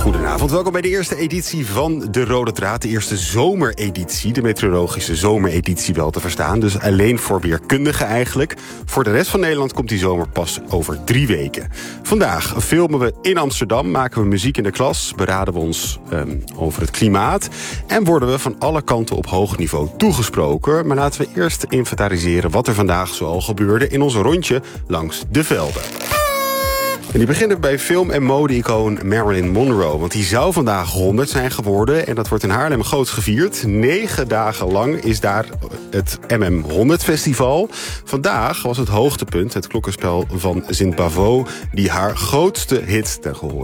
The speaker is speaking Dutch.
Goedenavond, welkom bij de eerste editie van De Rode Draad. De eerste zomereditie, de meteorologische zomereditie wel te verstaan. Dus alleen voor weerkundigen eigenlijk. Voor de rest van Nederland komt die zomer pas over 3 weken. Vandaag filmen we in Amsterdam, maken we muziek in de klas, beraden we ons over het klimaat en worden we van alle kanten op hoog niveau toegesproken. Maar laten we eerst inventariseren wat er vandaag zoal gebeurde in ons rondje langs de velden. En die beginnen bij film- en mode-icoon Marilyn Monroe. Want die zou vandaag 100 zijn geworden. En dat wordt in Haarlem groots gevierd. 9 dagen lang is daar het MM100 Festival. Vandaag was het hoogtepunt het klokkenspel van Sint Bavo die haar grootste hit ten gehore